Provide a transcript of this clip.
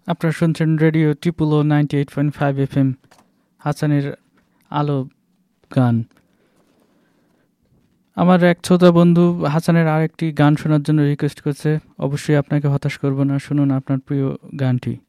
আপনারা শুনছেন radio triple 98.5 FM হাসানের আলো গান। আমার এক ছোট বন্ধু হাসানের আরেকটি গান শোনার জন্য রিকোয়েস্ট করছে। অবশ্যই আপনাকে হতাশ করব না, শুনুন আপনার প্রিয় গানটি।